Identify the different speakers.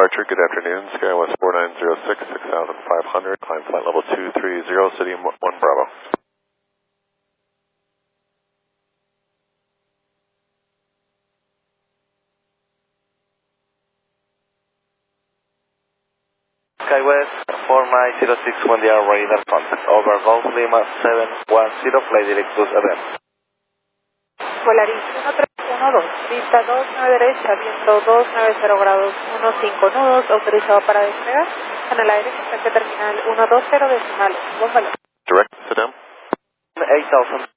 Speaker 1: departure, good afternoon. SkyWest 4906, 6500, climb flight level 230, City 1 Bravo.
Speaker 2: SkyWest 4906, when they are radar contact. Over, Golf Lima 710, flight direct to event.
Speaker 3: Volaris 1312, pista 29 derecha, viento 290 grados, 15 nudos, autorizado para despegar. En el aire, contacto terminal 120 decimal, buen valor.
Speaker 1: Direct, sit down.
Speaker 2: 8000.